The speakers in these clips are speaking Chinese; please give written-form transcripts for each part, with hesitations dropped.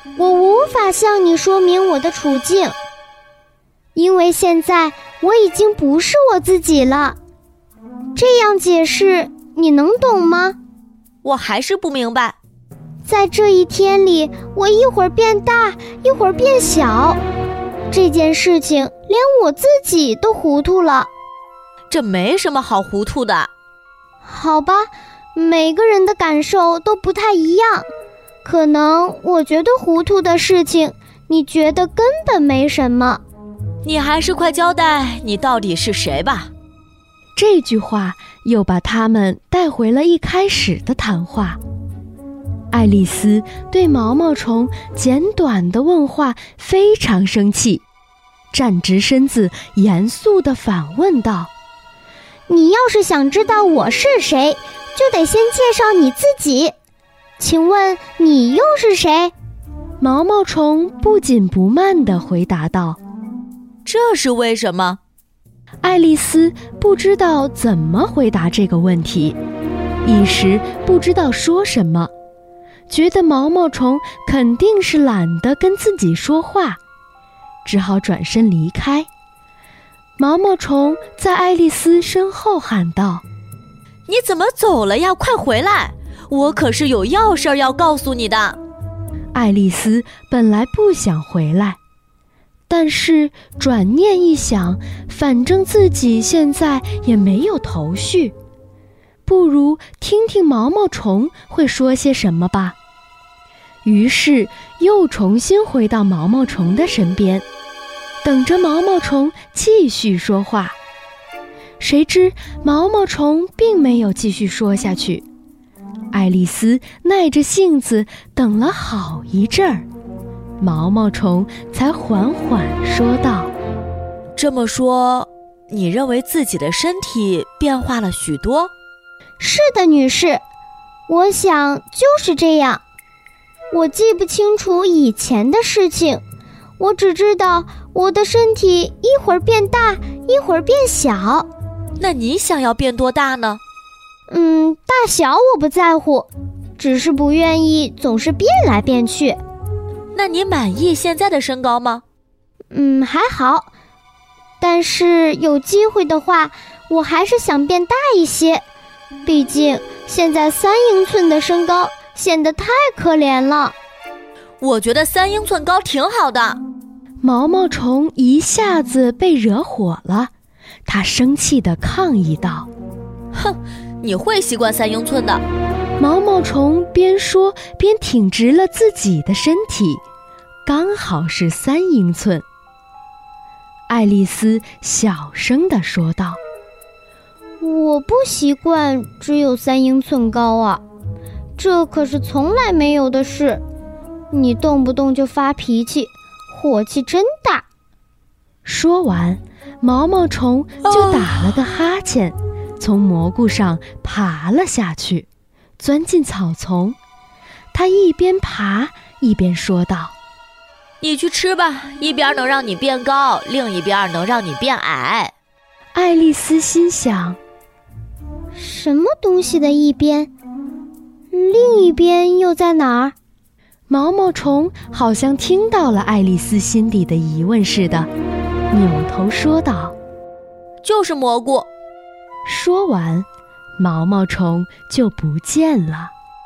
我无法向你说明我的处境，因为现在我已经不是我自己了。这样解释你能懂吗？ 我还是不明白。 在这一天里，我一会儿变大，一会儿变小，这件事情连我自己都糊涂了。 这没什么好糊涂的。 好吧，每个人的感受都不太一样，可能我觉得糊涂的事情，你觉得根本没什么。 你还是快交代你到底是谁吧。 这句话又把他们带回了一开始的谈话。爱丽丝对毛毛虫简短的问话非常生气，站直身子，严肃地反问道： 你要是想知道我是谁，就得先介绍你自己。请问你又是谁？ 毛毛虫不紧不慢地回答道： 这是为什么？ 爱丽丝不知道怎么回答这个问题，一时不知道说什么，觉得毛毛虫肯定是懒得跟自己说话，只好转身离开。毛毛虫在爱丽丝身后喊道： 你怎么走了呀？快回来，我可是有要事要告诉你的。 爱丽丝本来不想回来，但是转念一想，反正自己现在也没有头绪，不如听听毛毛虫会说些什么吧。于是又重新回到毛毛虫的身边，等着毛毛虫继续说话。谁知毛毛虫并没有继续说下去，爱丽丝耐着性子等了好一阵儿，毛毛虫才缓缓说道： 这么说，你认为自己的身体变化了许多？ 是的，女士，我想就是这样。我记不清楚以前的事情，我只知道我的身体一会儿变大，一会儿变小。 那你想要变多大呢？ 大小我不在乎，只是不愿意总是变来变去。 那你满意现在的身高吗？ 还好，但是有机会的话，我还是想变大一些。毕竟现在3英寸的身高显得太可怜了。 我觉得3英寸高挺好的。 毛毛虫一下子被惹火了，他生气地抗议道： 哼，你会习惯3英寸的。 毛毛虫边说边挺直了自己的身体，刚好是3英寸。爱丽丝小声地说道： 我不习惯只有3英寸高啊，这可是从来没有的事。你动不动就发脾气，火气真大。 说完，毛毛虫就打了个哈欠，从蘑菇上爬了下去，钻进草丛。他一边爬一边说道： 你去吃吧，一边能让你变高，另一边能让你变矮。 爱丽丝心想： 什么东西的一边？另一边又在哪儿？ 毛毛虫好像听到了爱丽丝心底的疑问似的，扭头说道： 就是蘑菇。 说完，毛毛虫就不见了。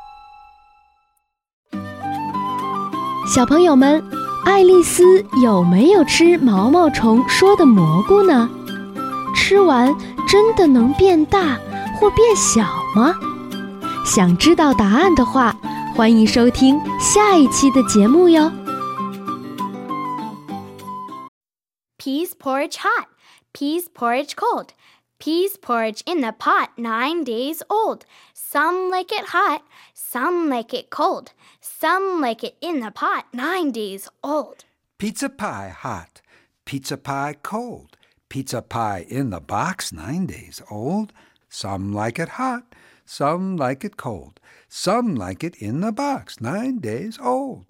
小朋友们，爱丽丝有没有吃毛毛虫说的蘑菇呢？吃完真的能变大或变小吗？想知道答案的话，欢迎收听下一期的节目哟。 Peas porridge hot, peas porridge cold. Peas porridge in the pot 9 days old. Some like it hot, some like it cold. Some like it in the pot 9 days old. Pizza pie hot, pizza pie cold. Pizza pie in the box 9 days old. Some like it hot, some like it cold. Some like it in the box 9 days old.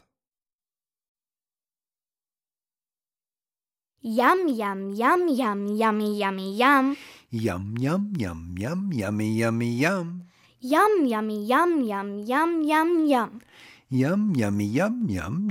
Yum, yum, yum, yum, yummy, yummy, yum. Yum, yum, yum, yum, yummy, yummy, yum. Yum, yummy, yum, yum, yum, yum, yum. Yum, yummy, yum, yum,